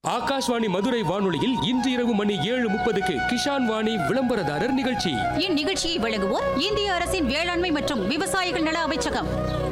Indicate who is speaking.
Speaker 1: ஆகாஷ்வாணி மதுரை வானொலியில் இன்று இரவு மணி 7:30க்கு கிஷான் வாணி விளம்பரதாரர் நிகழ்ச்சி.
Speaker 2: இந்நிகழ்ச்சியை வழங்குவோர் இந்திய அரசின் வேளாண்மை மற்றும் விவசாயிகள் நல அமைச்சகம்.